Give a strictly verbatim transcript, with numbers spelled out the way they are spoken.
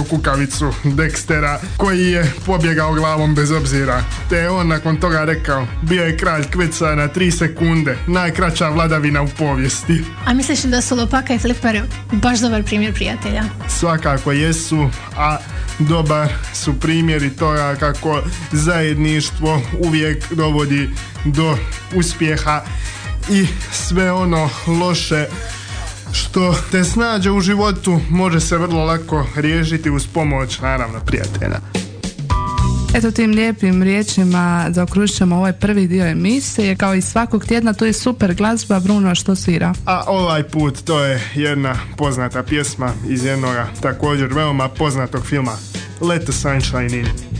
staru kukavicu Dextera koji je pobjegao glavom bez obzira. Te je on nakon toga rekao, bio je kralj kveca na tri sekunde, najkraća vladavina u povijesti. A misliš da su Lopaka i Flipper baš dobar primjer prijatelja? Svakako jesu, a dobar su primjeri toga kako zajedništvo uvijek dovodi do uspjeha i sve ono loše što te snađe u životu može se vrlo lako riješiti uz pomoć, naravno, prijatelja. Eto, tim lijepim riječima zaokružit ćemo ovaj prvi dio emisije. Kao i svakog tjedna, to je super glazba. Bruno, što svira? A ovaj put to je jedna poznata pjesma iz jednog također veoma poznatog filma, Let the Sunshine In.